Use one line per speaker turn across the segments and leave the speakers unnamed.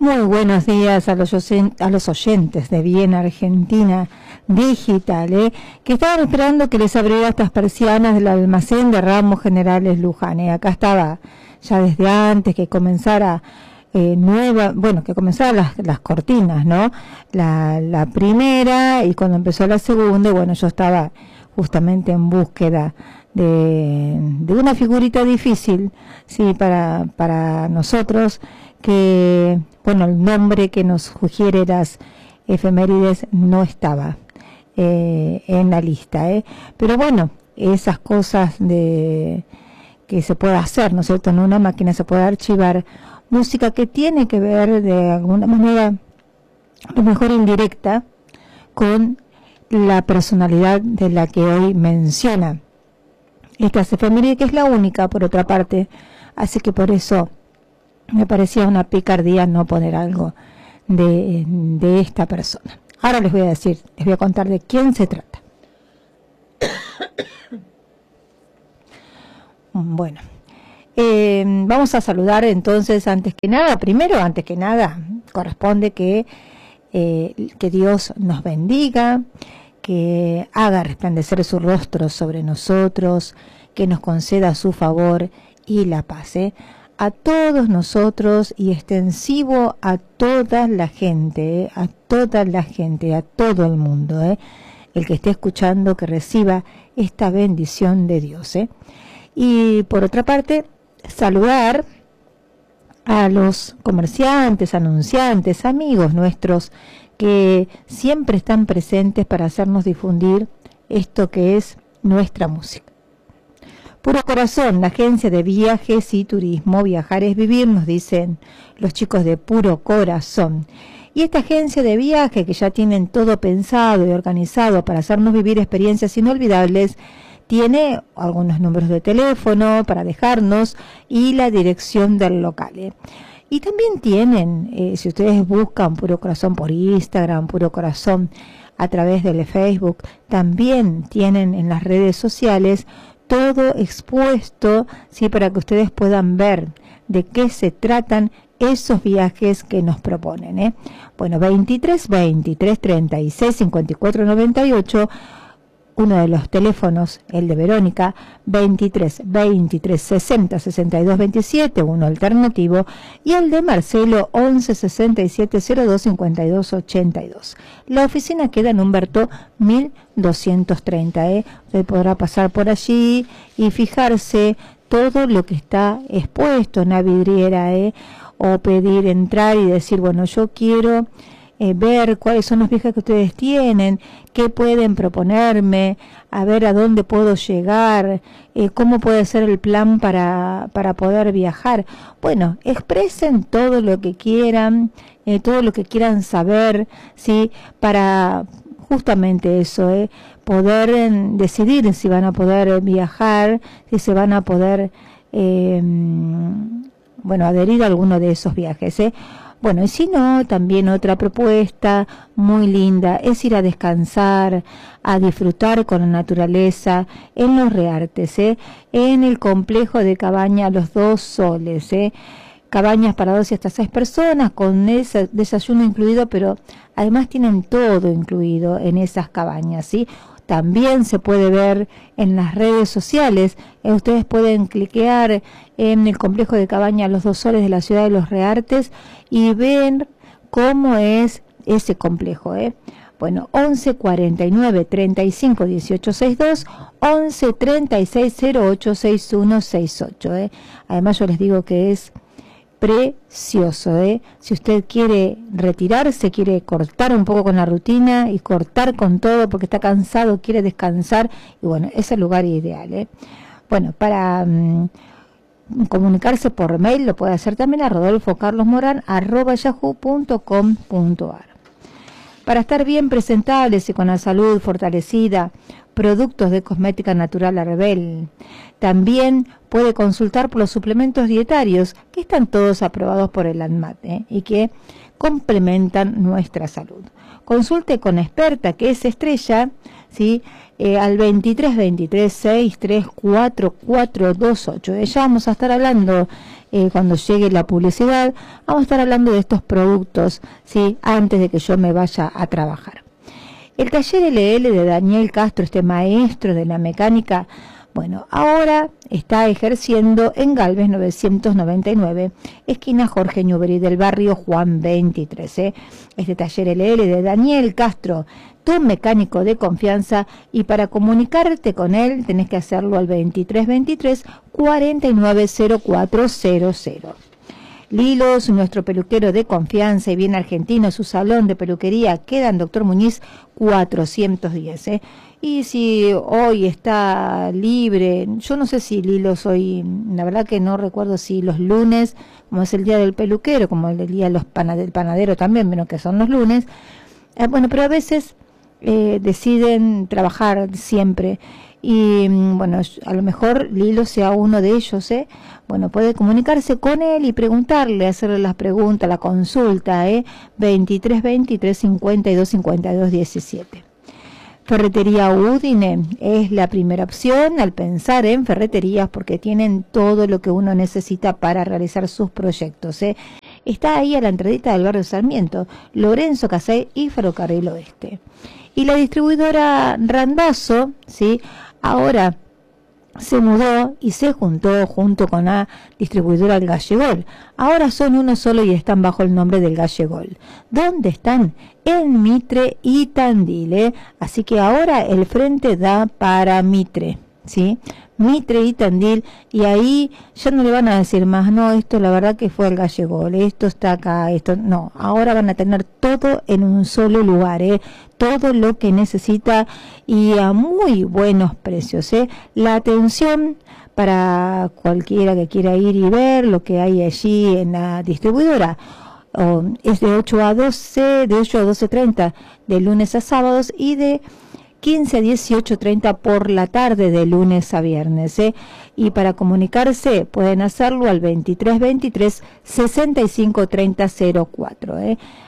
Muy buenos días a los oyentes de Bien Argentina Digital, que estaban esperando que les abriera estas persianas del almacén de Ramos Generales Luján. Acá estaba ya desde antes que comenzara que comenzaran las cortinas, ¿no? La primera, y cuando empezó la segunda, bueno, yo estaba justamente en búsqueda de una figurita difícil, sí, para nosotros, que, bueno, el nombre que nos sugiere las efemérides no estaba en la lista, pero bueno, esas cosas que se puede hacer, ¿no es cierto? En una máquina se puede archivar música que tiene que ver de alguna manera, a lo mejor indirecta, con la personalidad de la que hoy menciona estas efemérides, que es la única, por otra parte, así que por eso me parecía una picardía no poner algo de esta persona. Ahora les voy a contar de quién se trata. Bueno, vamos a saludar entonces, antes que nada, corresponde que Dios nos bendiga, que haga resplandecer su rostro sobre nosotros, que nos conceda su favor y la paz, a todos nosotros y extensivo a toda la gente, a todo el mundo, el que esté escuchando, que reciba esta bendición de Dios, Y por otra parte, saludar a los comerciantes, anunciantes, amigos nuestros que siempre están presentes para hacernos difundir esto que es nuestra música. Puro Corazón, la agencia de viajes y turismo. Viajar es vivir, nos dicen los chicos de Puro Corazón. Y esta agencia de viaje, que ya tienen todo pensado y organizado para hacernos vivir experiencias inolvidables, tiene algunos números de teléfono para dejarnos y la dirección del local. Y también tienen, si ustedes buscan Puro Corazón por Instagram, Puro Corazón a través del Facebook, también tienen en las redes sociales todo expuesto, sí, para que ustedes puedan ver de qué se tratan esos viajes que nos proponen. Bueno, 23 23 36 54 98, uno de los teléfonos, el de Verónica, 23 23 60 62 27, uno alternativo, y el de Marcelo, 11 67 02 52 82. La oficina queda en Humberto 1230, Usted podrá pasar por allí y fijarse todo lo que está expuesto en la vidriera, o pedir entrar y decir, bueno, yo quiero ver cuáles son los viajes que ustedes tienen, qué pueden proponerme, a ver a dónde puedo llegar, cómo puede ser el plan para poder viajar. Bueno, expresen todo lo que quieran, todo lo que quieran saber, ¿sí? Para justamente eso, poder decidir si van a poder viajar, si se van a poder adherir a alguno de esos viajes, Bueno, y si no, también otra propuesta muy linda es ir a descansar, a disfrutar con la naturaleza en los Reartes, en el complejo de cabaña Los Dos Soles, cabañas para 2 y hasta 6 personas, con ese desayuno incluido, pero además tienen todo incluido en esas cabañas, ¿sí? También se puede ver en las redes sociales, ustedes pueden cliquear en el complejo de cabaña Los Dos Soles de la ciudad de Los Reartes y ven cómo es ese complejo, Bueno, 11 49 35 18 62, 11 36 08 61 68, Además yo les digo que es precioso, Si usted quiere retirarse, quiere cortar un poco con la rutina y cortar con todo porque está cansado, quiere descansar, y bueno, es el lugar ideal, Bueno, para comunicarse por mail lo puede hacer también a rodolfocarlosmoran@yahoo.com.ar. Para estar bien presentables y con la salud fortalecida, productos de cosmética natural Arbel. También puede consultar por los suplementos dietarios que están todos aprobados por el ANMAT, y que complementan nuestra salud. Consulte con experta, que es Estrella, ¿sí? Al 23 23 6 3 4 4 2 8. Ya vamos a estar hablando cuando llegue la publicidad, vamos a estar hablando de estos productos, ¿sí? Antes de que yo me vaya a trabajar. El taller LL de Daniel Castro, este maestro de la mecánica, bueno, ahora está ejerciendo en Galvez 999, esquina Jorge Newbery, del barrio Juan 23. Este taller LL de Daniel Castro, tu mecánico de confianza, y para comunicarte con él tenés que hacerlo al 2323 490400. Lilos, nuestro peluquero de confianza y bien argentino, su salón de peluquería queda en Doctor Muñiz 410. Y si hoy está libre, yo no sé si Lilos hoy, la verdad que no recuerdo si los lunes, como es el día del peluquero, como el día del panadero también, menos que son los lunes, bueno, pero a veces deciden trabajar siempre. Y bueno, a lo mejor Lilo sea uno de ellos, bueno, puede comunicarse con él y preguntarle, hacerle las preguntas, la consulta, 23 23 52 52 17. Ferretería Udine es la primera opción al pensar en ferreterías, porque tienen todo lo que uno necesita para realizar sus proyectos. Está ahí a la entradita del barrio Sarmiento, Lorenzo Casay y Ferrocarril Oeste. Y la distribuidora Randazzo, ¿sí?, ahora se mudó y se juntó junto con la distribuidora El Gallegol. Ahora son uno solo y están bajo el nombre del Gallegol. ¿Dónde están? En Mitre y Tandil, Así que ahora el frente da para Mitre, ¿sí? Mitre y Tandil, y ahí ya no le van a decir más, no, esto la verdad que fue el Gallegol, esto está acá, esto no, ahora van a tener todo en un solo lugar, todo lo que necesita y a muy buenos precios, la atención para cualquiera que quiera ir y ver lo que hay allí en la distribuidora. Es de 8 a 12:30 de lunes a sábados y de 15 a 18:30 por la tarde de lunes a viernes. Y para comunicarse pueden hacerlo al 2323 65 30 04.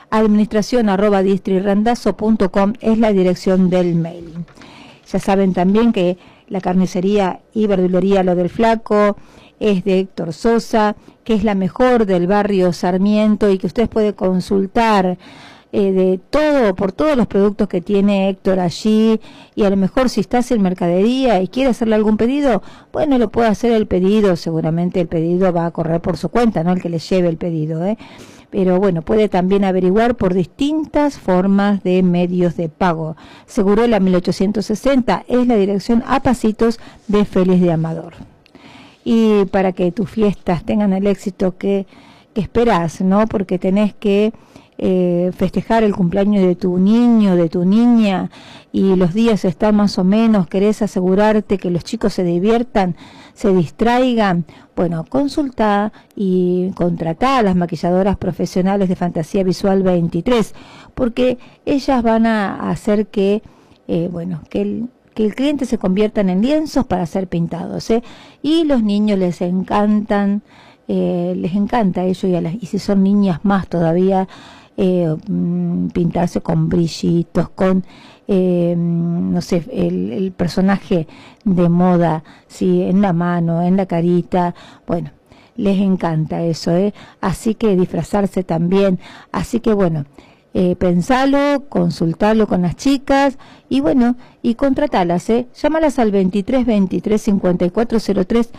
Administración@distrirandazzo.com es la dirección del mail. Ya saben también que la carnicería y verdulería Lo del Flaco es de Héctor Sosa, que es la mejor del barrio Sarmiento y que usted puede consultar de todo, por todos los productos que tiene Héctor allí, y a lo mejor si estás en mercadería y quiere hacerle algún pedido, bueno, lo puede hacer el pedido, seguramente el pedido va a correr por su cuenta, no el que le lleve el pedido, pero bueno, puede también averiguar por distintas formas de medios de pago. Segurola 1860 es la dirección a pasitos de Félix de Amador. Y para que tus fiestas tengan el éxito que esperás, ¿no? Porque tenés que festejar el cumpleaños de tu niño, de tu niña, y los días están más o menos, querés asegurarte que los chicos se diviertan, se distraigan, bueno, consulta y contratá a las maquilladoras profesionales de Fantasía Visual 23, porque ellas van a hacer que, que el cliente se conviertan en lienzos para ser pintados, y los niños les encanta a ellos, y si son niñas más todavía, pintarse con brillitos, con no sé, el personaje de moda, sí, en la mano, en la carita, bueno, les encanta eso, así que disfrazarse también, así que bueno, pensalo, consultalo con las chicas y bueno, y contratalas, llámalas al 23 23 54 03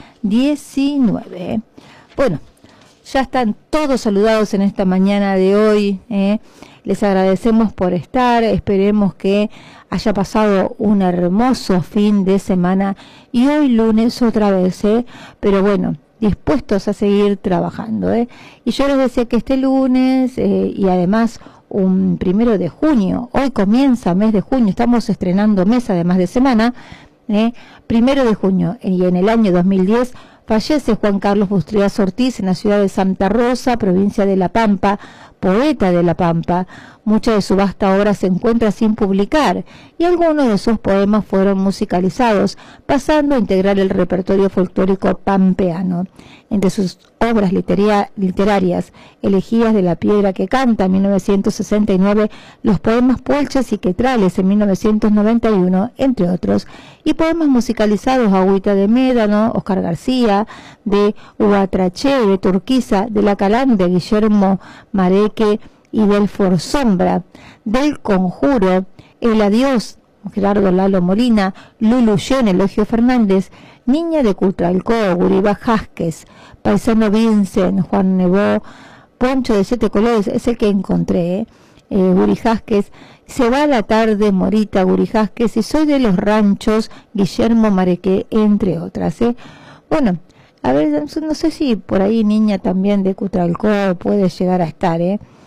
19, Bueno, ya están todos saludados en esta mañana de hoy, les agradecemos por estar, esperemos que haya pasado un hermoso fin de semana y hoy lunes otra vez, pero bueno, dispuestos a seguir trabajando, y yo les decía que este lunes y además un 1 de junio, hoy comienza mes de junio, estamos estrenando mes además de semana, 1 de junio, y en el año 2010 fallece Juan Carlos Bustrias Ortiz en la ciudad de Santa Rosa, provincia de La Pampa, poeta de La Pampa, Mucha de su vasta obra se encuentra sin publicar y algunos de sus poemas fueron musicalizados, pasando a integrar el repertorio folclórico pampeano. Entre sus obras literarias, Elegías de la piedra que canta en 1969, los poemas Puelches y Quetrales en 1991, entre otros, y poemas musicalizados Agüita de Médano, Oscar García, de Huatraché, de Turquiza, de La Calán, de Guillermo Mareque y del Forsombra, del Conjuro, El Adiós, Gerardo Lalo Molina, Lulu Yen, Elogio Fernández, Niña de Cutralcó, Guribá Jásquez, Paisano Vincent, Juan Nebó, Poncho de Siete Colores, es el que encontré, Guri Jásquez, Se va la tarde, Morita, Guri Jásquez, y Soy de los Ranchos, Guillermo Mareque, entre otras. Bueno, a ver, no sé si por ahí Niña también de Cutralcó puede llegar a estar,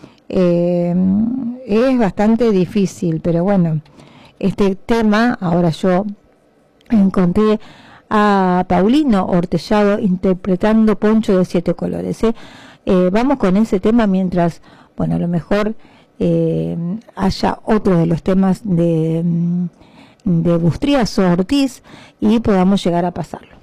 es bastante difícil, pero bueno, este tema, ahora yo encontré a Paulino Ortellado interpretando Poncho de Siete Colores. Vamos con ese tema mientras, bueno, a lo mejor haya otro de los temas de Bustriazo Ortiz y podamos llegar a pasarlo.